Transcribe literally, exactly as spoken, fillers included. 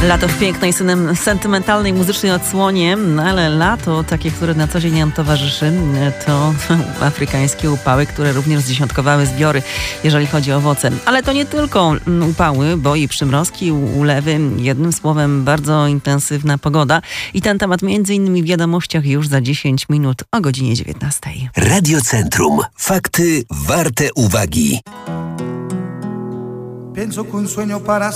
Lato w pięknej, synem, sentymentalnej, muzycznej odsłonie, no ale lato, takie, które na co dzień nam towarzyszy, to afrykańskie upały, które również zdziesiątkowały zbiory, jeżeli chodzi o owoce. Ale to nie tylko upały, bo i przymrozki, ulewy, jednym słowem bardzo intensywna pogoda. I ten temat między innymi w wiadomościach już za dziesięć minut o godzinie dziewiętnastej. Radiocentrum. Fakty warte uwagi. Pienso que un sueño para